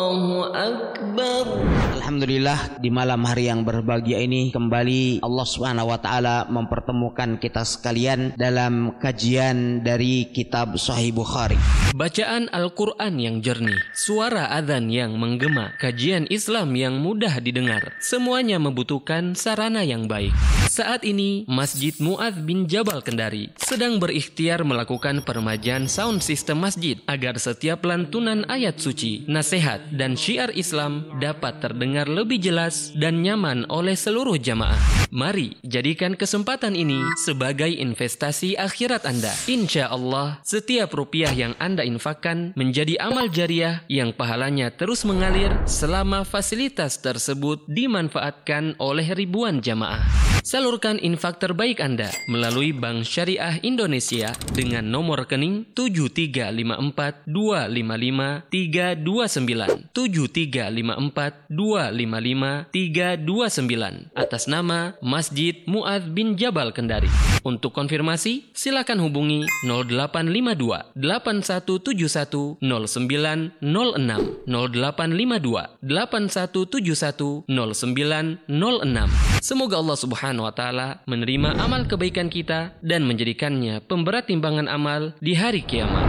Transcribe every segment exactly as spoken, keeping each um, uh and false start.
Allahu Akbar. Alhamdulillah, di malam hari yang berbahagia ini kembali Allah Subhanahu wa taala mempertemukan kita sekalian dalam kajian dari kitab Sahih Bukhari. Bacaan Al-Quran yang jernih, suara adzan yang menggema, kajian Islam yang mudah didengar, semuanya membutuhkan sarana yang baik. Saat ini Masjid Mu'adz bin Jabal Kendari sedang berikhtiar melakukan peremajaan sound system masjid agar setiap lantunan ayat suci, nasihat dan syiar Islam dapat terdengar lebih jelas dan nyaman oleh seluruh jamaah. Mari jadikan kesempatan ini sebagai investasi akhirat Anda. Insya Allah setiap rupiah yang Anda infakkan menjadi amal jariah yang pahalanya terus mengalir selama fasilitas tersebut dimanfaatkan oleh ribuan jamaah. Salurkan infak terbaik Anda melalui Bank Syariah Indonesia dengan nomor rekening tujuh tiga lima empat dua lima lima tiga dua sembilan tujuh tiga lima empat dua lima lima tiga dua sembilan atas nama Masjid Mu'adz bin Jabal Kendari. Untuk konfirmasi silakan hubungi nol delapan lima dua delapan satu tujuh satu nol sembilan nol enam nol delapan lima dua delapan satu tujuh satu nol sembilan nol enam. Semoga Allah Subhanahu wa taala menerima amal kebaikan kita dan menjadikannya pemberat timbangan amal di hari kiamat.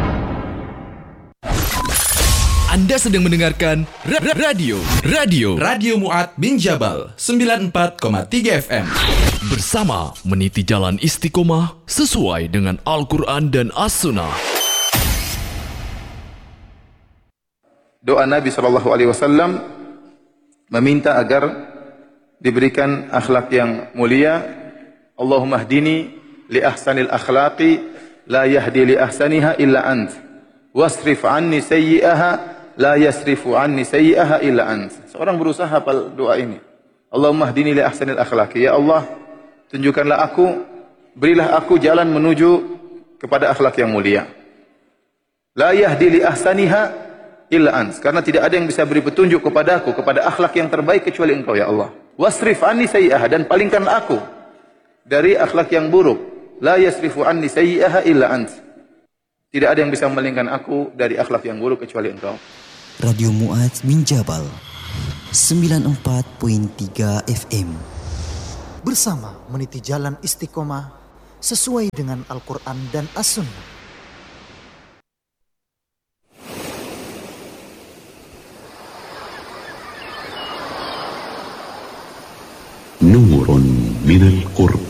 Anda sedang mendengarkan ra- ra- radio Radio Radio Mu'adz bin Jabal sembilan puluh empat koma tiga F M bersama meniti jalan istiqomah sesuai dengan Al-Quran dan As-Sunnah. Doa Nabi shallallahu alaihi wasallam meminta agar diberikan akhlak yang mulia. Allahumma hdini li ahsanil akhlaqi la yahdi li ahsaniha illa ant wasrif anni sayyi'aha la yasrifu anni sayyi'aha illa ant. Seorang berusaha hafal doa ini. Allahumma hdini li ahsanil akhlaqi. Ya Allah, tunjukkanlah aku, berilah aku jalan menuju kepada akhlak yang mulia. La yahdi li ahsaniha illa ant. Karena tidak ada yang bisa beri petunjuk kepada aku kepada akhlak yang terbaik kecuali Engkau ya Allah. Wasrif anni sayyi'aha, dan palingkanlah aku dari akhlak yang buruk. La yasrifu anni sayyi'aha illa ant. Tidak ada yang bisa memalingkan aku dari akhlak yang buruk kecuali Engkau. Radio Mu'adz bin Jabal sembilan puluh empat koma tiga F M bersama meniti jalan istiqomah sesuai dengan Al-Quran dan As-Sunnah. نور من القرآن